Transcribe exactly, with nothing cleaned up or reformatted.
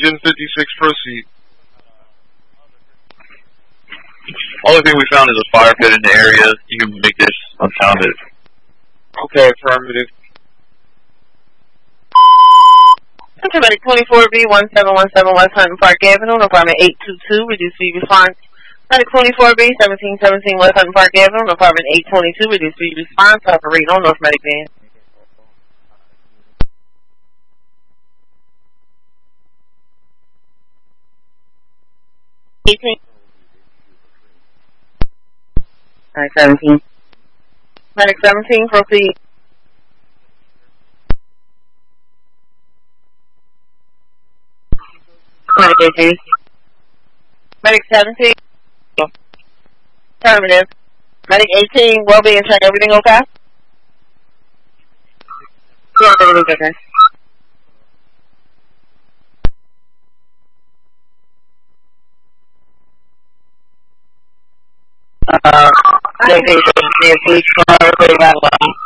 Engine fifty-six, proceed. Only thing we found is a fire pit in the area. You can make this unfounded. Okay, affirmative. Medic twenty-four B one seven one seven West Hunting Park Avenue, apartment eight two two, reduced speed response. Medic twenty-four B seventeen seventeen West Hunting Park Avenue, apartment eight twenty-two, reduced speed response, operating on North Medic Van. eighteen. Medic seventeen. Medic seventeen, proceed. Medic eighteen. Medic seventeen. Affirmative. Medic eighteen, well-being check, everything okay? Yeah, everything's okay. Uh, they think it's please, everybody got